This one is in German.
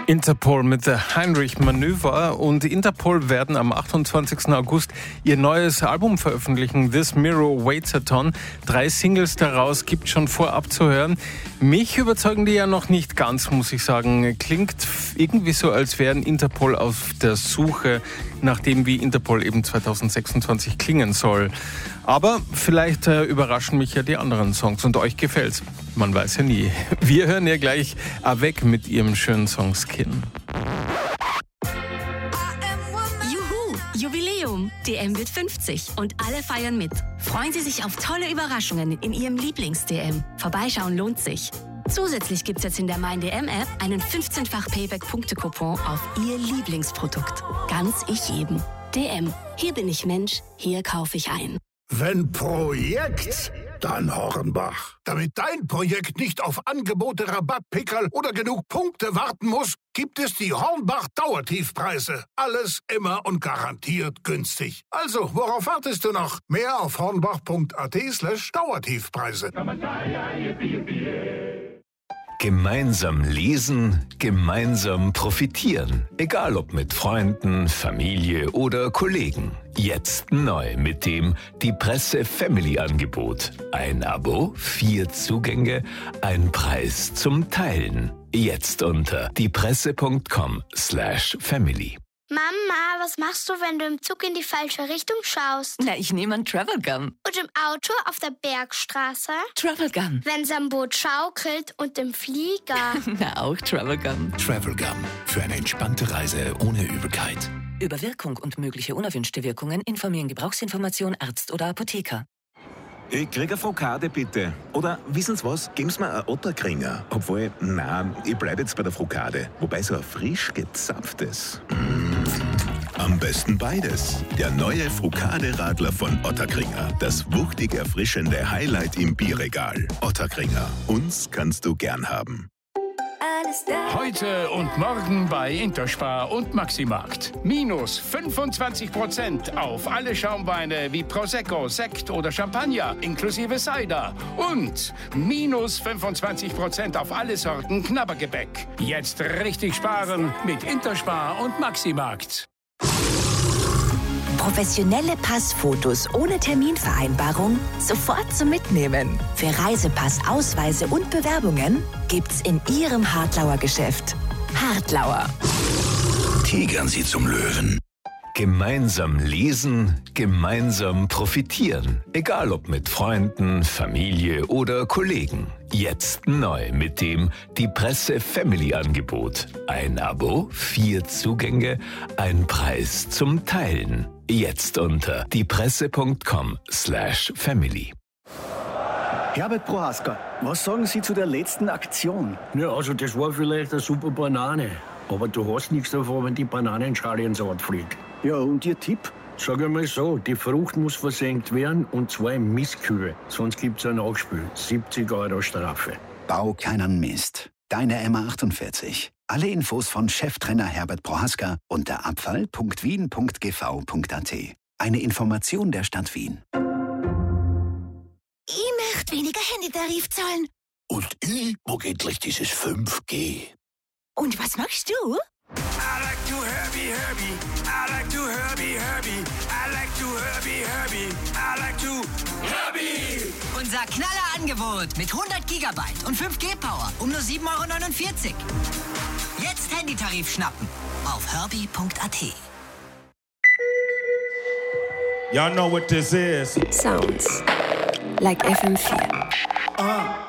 Interpol mit der Heinrich-Manöver, und Interpol werden am 28. August ihr neues Album veröffentlichen, This Mirror Waits a Ton. 3 Singles daraus gibt schon vorab zu hören. Mich überzeugen die ja noch nicht ganz, muss ich sagen. Klingt irgendwie so, als wären Interpol auf der Suche nach dem, wie Interpol eben 2026 klingen soll. Aber vielleicht überraschen mich ja die anderen Songs und euch gefällt's. Man weiß ja nie. Wir hören ja gleich Avec mit ihrem schönen Song Skin. Juhu, Jubiläum. DM wird 50 und alle feiern mit. Freuen Sie sich auf tolle Überraschungen in Ihrem Lieblings-DM. Vorbeischauen lohnt sich. Zusätzlich gibt's jetzt in der Mein DM-App einen 15-fach Payback-Punkte-Coupon auf Ihr Lieblingsprodukt. Ganz ich jedem. DM. Hier bin ich Mensch, hier kaufe ich ein. Wenn Projekt, dann Hornbach. Damit dein Projekt nicht auf Angebote, Rabattpickerl oder genug Punkte warten muss, gibt es die Hornbach-Dauertiefpreise. Alles immer und garantiert günstig. Also, worauf wartest du noch? Mehr auf hornbach.at/Dauertiefpreise. Gemeinsam lesen, gemeinsam profitieren. Egal ob mit Freunden, Familie oder Kollegen. Jetzt neu mit dem Die Presse Family Angebot. Ein Abo, 4 Zugänge, ein Preis zum Teilen. Jetzt unter diepresse.com/family. Mama, was machst du, wenn du im Zug in die falsche Richtung schaust? Na, ich nehme einen Travelgun. Und im Auto auf der Bergstraße? Travelgun. Wenn's am Boot schaukelt und im Flieger? Na, auch Travelgun. Travelgun. Für eine entspannte Reise ohne Übelkeit. Über Wirkung und mögliche unerwünschte Wirkungen informieren Gebrauchsinformation Arzt oder Apotheker. Ich krieg eine Frokade, bitte. Oder, wissen Sie was? Geben Sie mir einen Otterkringer. Obwohl, nein, ich bleib jetzt bei der Frokade. Wobei so ein frisch gezapftes. Am besten beides. Der neue Frokade-Radler von Otterkringer. Das wuchtig erfrischende Highlight im Bierregal. Otterkringer. Uns kannst du gern haben. Heute und morgen bei Interspar und Maximarkt. Minus 25% auf alle Schaumweine wie Prosecco, Sekt oder Champagner inklusive Cider. Und minus 25% auf alle Sorten Knabbergebäck. Jetzt richtig sparen mit Interspar und Maximarkt. Professionelle Passfotos ohne Terminvereinbarung sofort zum Mitnehmen. Für Reisepass, Ausweise und Bewerbungen gibt's in Ihrem Hartlauer Geschäft. Hartlauer. Tigern Sie zum Löwen. Gemeinsam lesen, gemeinsam profitieren. Egal ob mit Freunden, Familie oder Kollegen. Jetzt neu mit dem Die Presse Family Angebot. Ein Abo, 4 Zugänge, ein Preis zum Teilen. Jetzt unter diepresse.com/family. Herbert Prohaska, was sagen Sie zu der letzten Aktion? Ja, also das war vielleicht eine super Banane. Aber du hast nichts davon, wenn die Bananenschale ins Ort fliegt. Ja, und Ihr Tipp? Sag einmal so, die Frucht muss versenkt werden und zwar im Mistkübel. Sonst gibt's ein Nachspiel. 70 € Strafe. Bau keinen Mist. Deine MA48. Alle Infos von Cheftrainer Herbert Prohaska unter abfall.wien.gv.at. Eine Information der Stadt Wien. Ich möchte weniger Handytarif zahlen. Und ich mag endlich dieses 5G. Und was machst du? I like to Herbie, Herbie. I like to Herbie, Herbie. I like to Herbie, Herbie. I like to Herbie. Unser Knallerangebot mit 100 Gigabyte und 5G-Power um nur 7,49 €. Jetzt Handytarif schnappen auf herbie.at. Y'all know what this is. Sounds like FM4.